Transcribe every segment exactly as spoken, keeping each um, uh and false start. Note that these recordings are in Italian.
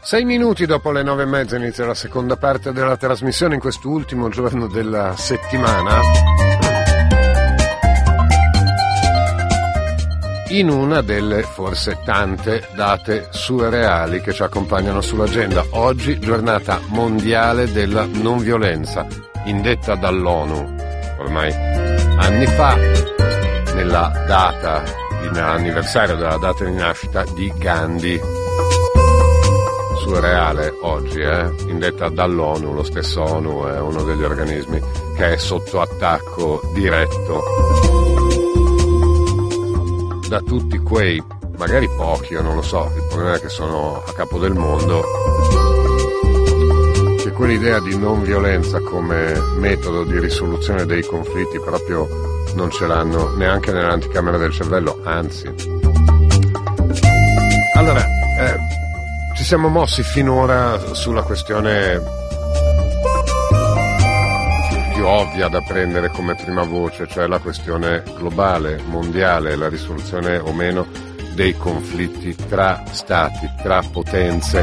Sei minuti dopo le nove e mezza inizia la seconda parte della trasmissione in quest'ultimo giorno della settimana. In una delle forse tante date surreali che ci accompagnano sull'agenda. Oggi giornata mondiale della non violenza, indetta dall'ONU ormai anni fa, nella data, nell'anniversario della data di nascita di Gandhi. Surreale oggi, eh? Indetta dall'ONU, lo stesso ONU è uno degli organismi che è sotto attacco diretto da tutti quei, magari pochi, io non lo so, il problema è che sono a capo del mondo, che quell'idea di non violenza come metodo di risoluzione dei conflitti proprio non ce l'hanno neanche nell'anticamera del cervello, anzi. Allora, eh, ci siamo mossi finora sulla questione più ovvia da prendere come prima voce, cioè la questione globale, mondiale, la risoluzione o meno dei conflitti tra stati, tra potenze.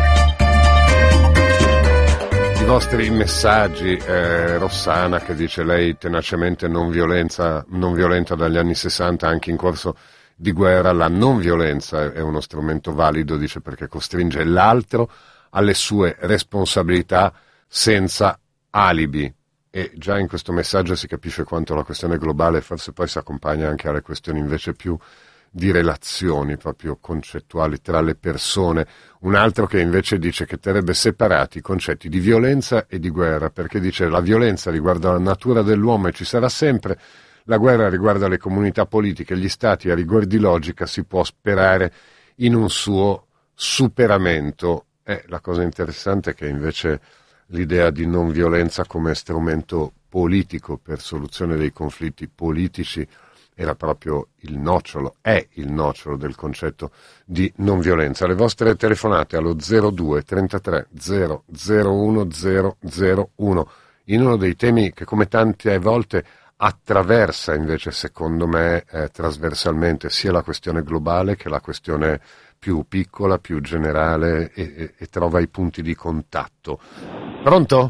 I vostri messaggi, eh, Rossana che dice lei tenacemente non violenza, non violenta dagli anni sessanta anche in corso di guerra, la non violenza è uno strumento valido, dice, perché costringe l'altro alle sue responsabilità senza alibi. E già in questo messaggio si capisce quanto la questione globale forse poi si accompagna anche alle questioni invece più di relazioni proprio concettuali tra le persone. Un altro che invece dice che terrebbe separati i concetti di violenza e di guerra, perché dice la violenza riguarda la natura dell'uomo e ci sarà sempre, la guerra riguarda le comunità politiche, gli stati, a rigor di logica si può sperare in un suo superamento. E la cosa interessante è che invece l'idea di non violenza come strumento politico per soluzione dei conflitti politici era proprio il nocciolo, è il nocciolo del concetto di non violenza. Le vostre telefonate allo zero due trentatré zero zero uno zero zero uno in uno dei temi che come tante volte attraversa invece secondo me eh, trasversalmente sia la questione globale che la questione più piccola, più generale e, e, e trova i punti di contatto. Pronto?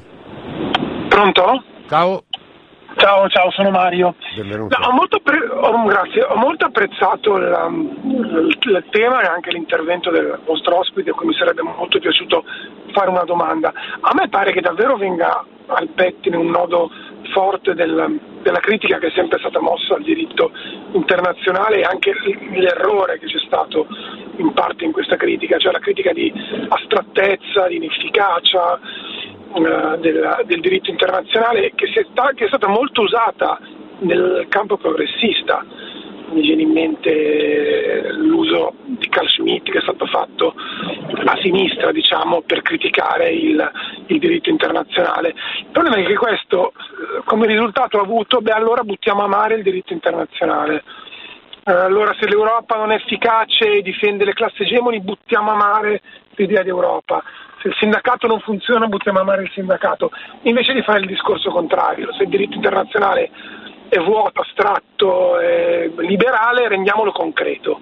Pronto? Ciao. Ciao, ciao, sono Mario. Benvenuto. No, ho molto pre- oh, grazie, ho molto apprezzato la, il, il tema e anche l'intervento del vostro ospite, a cui mi sarebbe molto piaciuto fare una domanda. A me pare che davvero venga al pettine un nodo forte del, della critica che è sempre stata mossa al diritto internazionale e anche l'errore che c'è stato in parte in questa critica, cioè la critica di astrattezza, di inefficacia uh, del, del diritto internazionale che, si è sta, che è stata molto usata nel campo progressista. Mi viene in mente l'uso di Carl Schmitt che è stato fatto a sinistra, diciamo, per criticare il, il diritto internazionale. Il problema è che questo, come risultato ha avuto, beh allora buttiamo a mare il diritto internazionale. Eh, allora se l'Europa non è efficace e difende le classi egemoni, buttiamo a mare l'idea di Europa. Se il sindacato non funziona, buttiamo a mare il sindacato. Invece di fare il discorso contrario, se il diritto internazionale è vuoto, astratto, è liberale, rendiamolo concreto.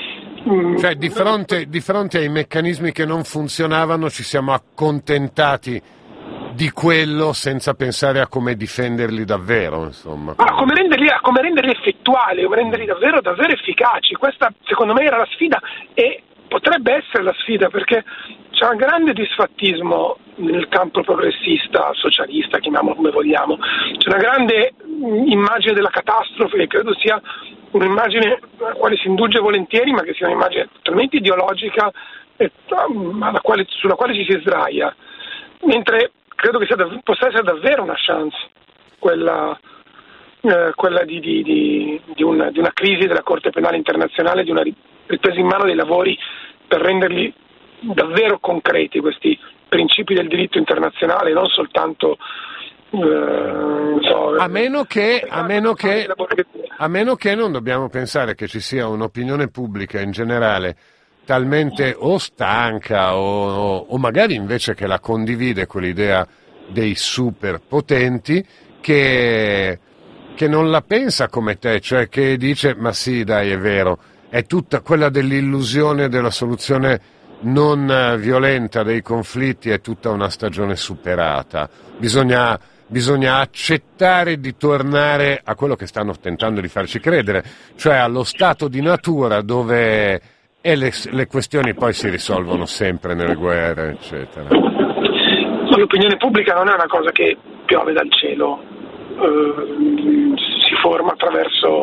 Cioè di fronte, di fronte ai meccanismi che non funzionavano ci siamo accontentati di quello senza pensare a come difenderli davvero, insomma. Ma come renderli, come renderli effettuali, come renderli davvero, davvero efficaci. Questa secondo me era la sfida e potrebbe essere la sfida, perché c'è un grande disfattismo nel campo progressista, socialista, chiamiamolo come vogliamo. C'è una grande immagine della catastrofe che credo sia un'immagine alla quale si indulge volentieri, ma che sia un'immagine totalmente ideologica e alla quale, sulla quale ci si sdraia. Mentre credo che sia, possa essere davvero una chance quella, eh, quella di, di, di, di, una, di una crisi della Corte Penale Internazionale, di una ripresa in mano dei lavori per renderli davvero concreti questi principi del diritto internazionale, non soltanto eh, so, a meno che a meno che a meno che non dobbiamo pensare che ci sia un'opinione pubblica in generale talmente o stanca o, o magari invece che la condivide quell'idea dei superpotenti che che non la pensa come te, cioè che dice ma sì dai è vero, è tutta quella dell'illusione della soluzione non violenta dei conflitti è tutta una stagione superata. Bisogna, bisogna accettare di tornare a quello che stanno tentando di farci credere, cioè allo stato di natura dove e le, le questioni poi si risolvono sempre nelle guerre, eccetera. L'opinione pubblica non è una cosa che piove dal cielo, eh, si forma attraverso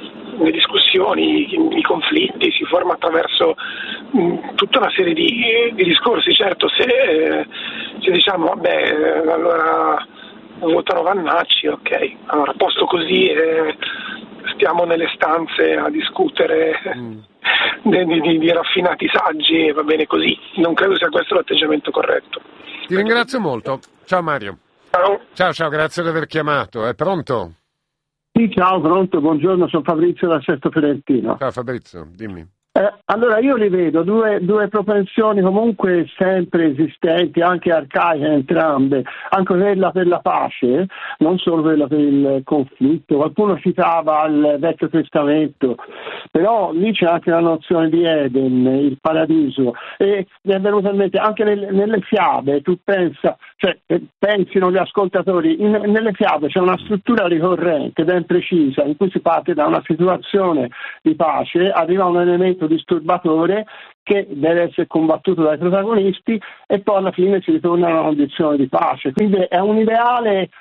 le discussioni, i, i conflitti, si forma attraverso mh, tutta una serie di, di discorsi. Certo, se, eh, se diciamo vabbè, allora votano Vannacci, ok, allora posto così eh, stiamo nelle stanze a discutere mm. di, di, di raffinati saggi, va bene così, non credo sia questo l'atteggiamento corretto. Ti ringrazio molto, ciao Mario. Ciao. Ciao, ciao, grazie di aver chiamato, è pronto? Sì, ciao, pronto, buongiorno, sono Fabrizio da Sesto Fiorentino. Ciao Fabrizio, dimmi. Eh, allora io li vedo due, due propensioni comunque sempre esistenti, anche arcaiche entrambe, anche quella per la pace, non solo quella per il conflitto. Qualcuno citava il Vecchio Testamento, però lì c'è anche la nozione di Eden, il paradiso, e mi è venuto in mente anche nelle, nelle fiabe, tu pensa, cioè pensino gli ascoltatori, in, nelle fiabe c'è una struttura ricorrente ben precisa in cui si parte da una situazione di pace, arriva un elemento disturbatore che deve essere combattuto dai protagonisti e poi alla fine si ritorna a una condizione di pace, quindi è un ideale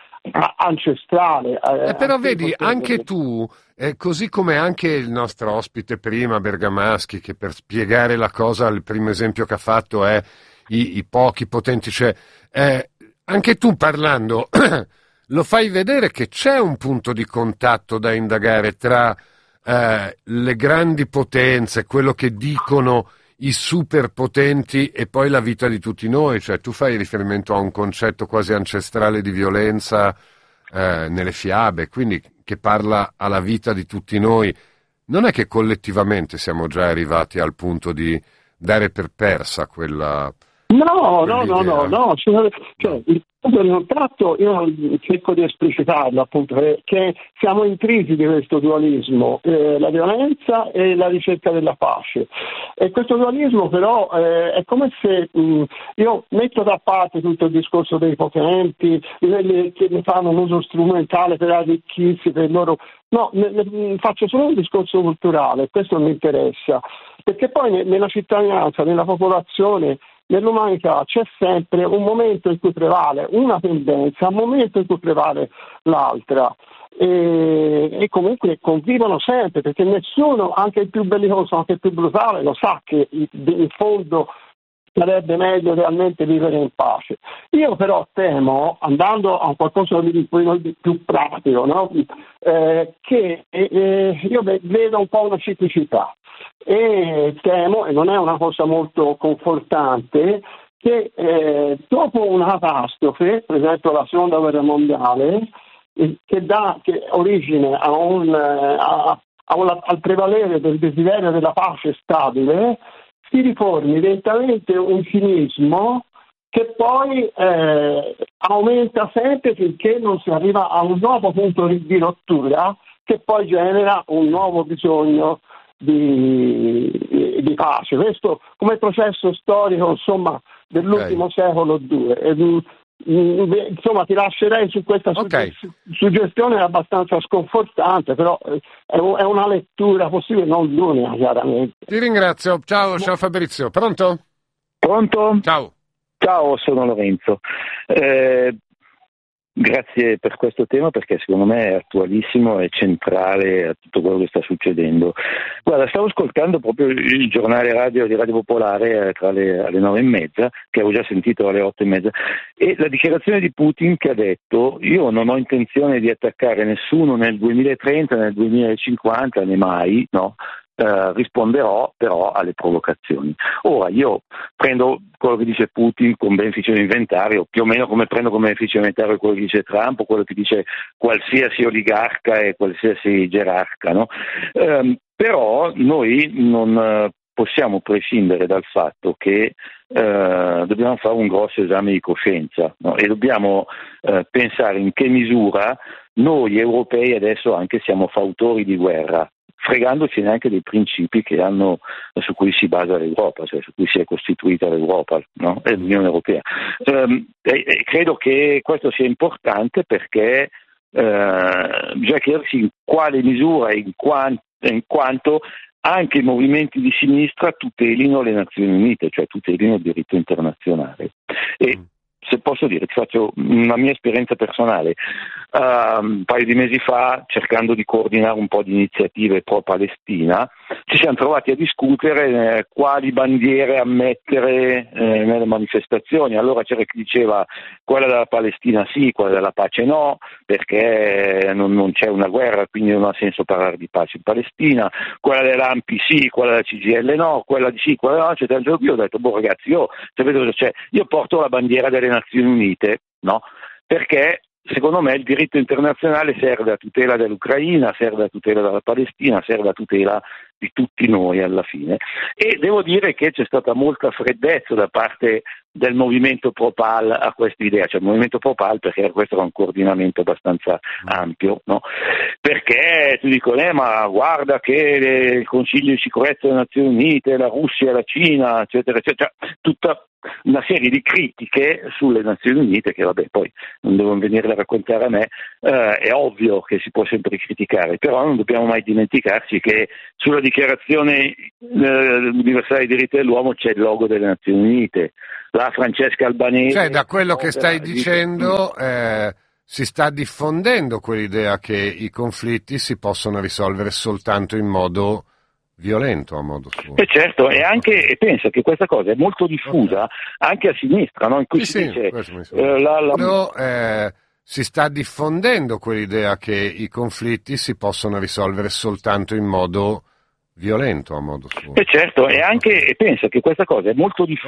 ancestrale. Eh, però vedi, anche tu, eh, così come anche il nostro ospite prima, Bergamaschi, che per spiegare la cosa, il primo esempio che ha fatto è i, i pochi potenti, cioè, eh, anche tu parlando lo fai vedere che c'è un punto di contatto da indagare tra eh, le grandi potenze, quello che dicono i superpotenti e poi la vita di tutti noi, cioè tu fai riferimento a un concetto quasi ancestrale di violenza eh, nelle fiabe, quindi che parla alla vita di tutti noi. Non è che collettivamente siamo già arrivati al punto di dare per persa quella... No, no, no, no, no, cioè, il punto di contatto io cerco di esplicitarlo appunto, che siamo intrisi di questo dualismo, eh, la violenza e la ricerca della pace, e questo dualismo però eh, è come se mh, io metto da parte tutto il discorso dei potenti, quelli che ne fanno un uso strumentale per arricchirsi, per il loro... No, ne, ne, faccio solo un discorso culturale, questo mi interessa, perché poi nella cittadinanza, nella popolazione, nell'umanità c'è sempre un momento in cui prevale una tendenza, un momento in cui prevale l'altra, e, e comunque convivono sempre, perché nessuno, anche il più bellicoso, anche il più brutale, lo sa che in fondo sarebbe meglio realmente vivere in pace. Io però temo, andando a qualcosa di più pratico, no? eh, che eh, io vedo un po' una ciclicità. E temo, e non è una cosa molto confortante, che eh, dopo una catastrofe, per esempio la seconda guerra mondiale, eh, che dà che origine a un, a, a un, al prevalere del desiderio della pace stabile, si riformi lentamente un cinismo che poi eh, aumenta sempre finché non si arriva a un nuovo punto di rottura che poi genera un nuovo bisogno Di, di pace. Questo come processo storico, insomma, dell'ultimo okay. secolo due. E, insomma, ti lascerei su questa okay. suggestione abbastanza sconfortante, però è una lettura possibile, non l'unica, chiaramente. Ti ringrazio. Ciao, ciao Fabrizio. Pronto? Pronto? Ciao. Ciao, sono Lorenzo. Eh, Grazie per questo tema, perché secondo me è attualissimo e centrale a tutto quello che sta succedendo. Guarda, stavo ascoltando proprio il giornale radio di Radio Popolare eh, tra le alle nove e mezza, che avevo già sentito alle otto e mezza, e la dichiarazione di Putin che ha detto: io non ho intenzione di attaccare nessuno nel duemilatrenta, nel duemilacinquanta, né mai, no? Uh, risponderò però alle provocazioni. Ora io prendo quello che dice Putin con beneficio di inventario, più o meno come prendo come beneficio di inventario quello che dice Trump o quello che dice qualsiasi oligarca e qualsiasi gerarca, no? Um, però noi non uh, possiamo prescindere dal fatto che uh, dobbiamo fare un grosso esame di coscienza, no? E dobbiamo uh, pensare in che misura noi europei adesso anche siamo fautori di guerra. fregandoci neanche dei principi che hanno, su cui si basa l'Europa, cioè su cui si è costituita l'Europa, no? E l'Unione Europea. Um, e, e credo che questo sia importante perché uh, bisogna chiedersi in quale misura e in, quant- in quanto anche i movimenti di sinistra tutelino le Nazioni Unite, cioè tutelino il diritto internazionale. E se posso dire, ti faccio una mia esperienza personale. Uh, un paio di mesi fa, cercando di coordinare un po' di iniziative pro-Palestina, ci siamo trovati a discutere eh, quali bandiere ammettere eh, nelle manifestazioni. Allora c'era chi diceva quella della Palestina sì, quella della pace no, perché non, non c'è una guerra, quindi non ha senso parlare di pace in Palestina, quella dell'A N P sì, quella della C G I L no, quella di sì, quella no, eccetera. Io ho detto, boh ragazzi, io, sapete cosa c'è? Io porto la bandiera delle Nazioni Unite, no? Perché secondo me il diritto internazionale serve a tutela dell'Ucraina, serve a tutela della Palestina, serve a tutela di tutti noi alla fine. E devo dire che c'è stata molta freddezza da parte del movimento pro-Pal a questa idea, cioè il movimento pro-Pal perché questo era un coordinamento abbastanza ampio, no? Perché ti dicono, eh, ma guarda che il Consiglio di sicurezza delle Nazioni Unite, la Russia, la Cina, eccetera, eccetera, cioè, tutta una serie di critiche sulle Nazioni Unite che vabbè poi non devono venire a raccontare a me, eh, è ovvio che si può sempre criticare, però non dobbiamo mai dimenticarci che sulla dichiarazione eh, universale dei diritti dell'uomo c'è il logo delle Nazioni Unite. La Francesca Albanese, cioè da quello che stai dicendo eh, si sta diffondendo quell'idea che i conflitti si possono risolvere soltanto in modo violento, a modo suo. E certo, e anche e pensa che questa cosa è molto diffusa okay. anche a sinistra, no? In cui sì, si sì, dice eh, la, la... No, eh, si sta diffondendo quell'idea che i conflitti si possono risolvere soltanto in modo violento, a modo suo. E certo, e anche e pensa che questa cosa è molto diffusa